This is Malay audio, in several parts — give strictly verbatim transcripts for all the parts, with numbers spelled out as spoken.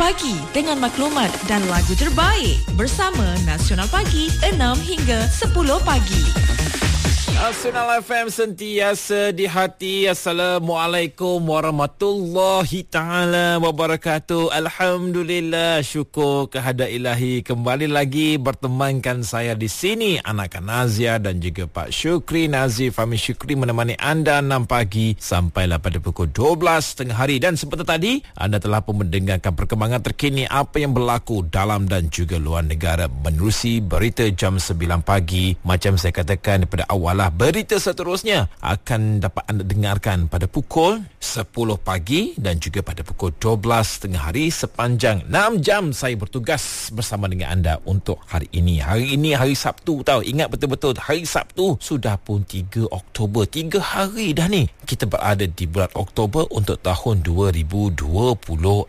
pagi dengan maklumat dan lagu terbaik bersama Nasional Pagi enam hingga sepuluh pagi. Nasional F M sentiasa di hati. Assalamualaikum warahmatullahi taala wabarakatuh. Alhamdulillah, syukur kehadrat ilahi kembali lagi bertemankan saya di sini, Anak Nazia dan juga Pak Syukri Nazif Fahmi Syukri menemani anda enam pagi sampailah pada pukul dua belas tengah hari. Dan seperti tadi, anda telah pun mendengarkan perkembangan terkini apa yang berlaku dalam dan juga luar negara menerusi berita jam sembilan pagi. Macam saya katakan daripada awal lah, berita seterusnya akan dapat anda dengarkan pada pukul sepuluh pagi dan juga pada pukul dua belas tengah hari. Sepanjang enam jam saya bertugas bersama dengan anda untuk hari ini. Hari ini hari Sabtu tau. Ingat betul-betul hari Sabtu. Sudah pun tiga Oktober. tiga hari dah ni kita berada di bulan Oktober untuk tahun dua ribu dua puluh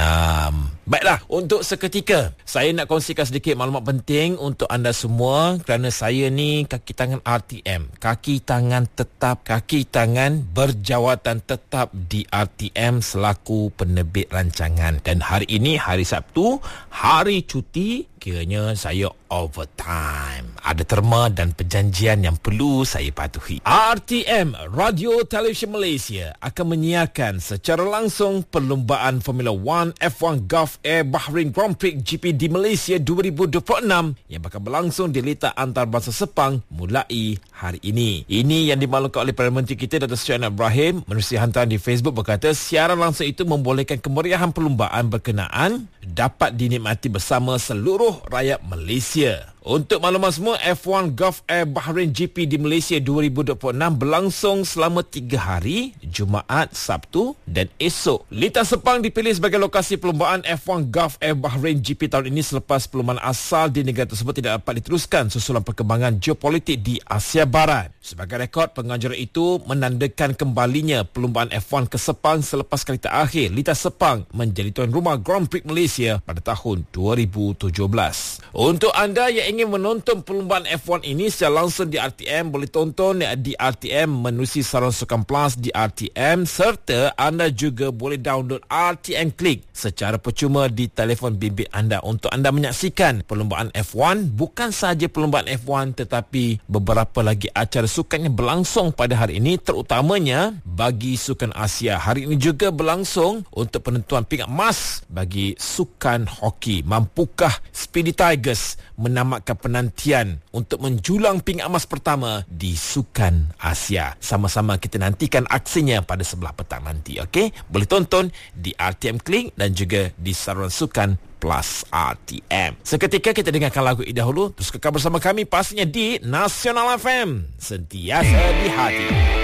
enam. Baiklah, untuk seketika saya nak kongsikan sedikit maklumat penting untuk anda semua kerana saya ni kaki tangan R T M. Kaki tangan tetap, kaki tangan berjawatan tetap di R T M selaku penerbit rancangan. Dan hari ini, hari Sabtu, hari cuti, kiranya saya overtime. Ada terma dan perjanjian yang perlu saya patuhi. R T M, Radio Television Malaysia, akan menyiarkan secara langsung perlumbaan Formula One F one Gulf Air Bahrain Grand Prix G P di Malaysia dua ribu dua puluh enam yang bakal berlangsung di litar antarabangsa Sepang mulai hari ini. Ini yang dimaklumkan oleh Perdana Menteri kita Dato' Seri Anwar Ibrahim menerusi hantaran di Facebook berkata siaran langsung itu membolehkan kemeriahan perlumbaan berkenaan dapat dinikmati bersama seluruh rakyat Malaysia. Untuk maklumat semua, F one Gulf Air Bahrain G P di Malaysia dua ribu dua puluh enam berlangsung selama tiga hari, Jumaat, Sabtu dan esok. Litar Sepang dipilih sebagai lokasi perlumbaan F one Gulf Air Bahrain G P tahun ini selepas perlumbaan asal di negara tersebut tidak dapat diteruskan susulan perkembangan geopolitik di Asia Barat. Sebagai rekod, pengajuran itu menandakan kembalinya perlumbaan F one ke Sepang selepas kali terakhir Litar Sepang menjadi tuan rumah Grand Prix Malaysia pada tahun dua ribu tujuh belas. Untuk anda yang ingin menonton perlumbaan F one ini secara langsung di R T M, boleh tonton di R T M menerusi saluran Sukan Plus di R T M, serta anda juga boleh download R T M Click secara percuma di telefon bimbit anda untuk anda menyaksikan perlumbaan F one. Bukan sahaja perlumbaan F one tetapi beberapa lagi acara sukan yang berlangsung pada hari ini, terutamanya bagi Sukan Asia. Hari ini juga berlangsung untuk penentuan pingat emas bagi Sukan Hoki. Mampukah Speedy Tigers menamatkan penantian untuk menjulang pingat emas pertama di Sukan Asia? Sama-sama kita nantikan aksinya pada sebelah petang nanti. Okey, boleh tonton di R T M Click dan juga di saluran Sukan Plus R T M. Seketika kita dengarkan lagu ini dahulu. Terus kekal bersama kami pastinya di Nasional F M, sentiasa di hati.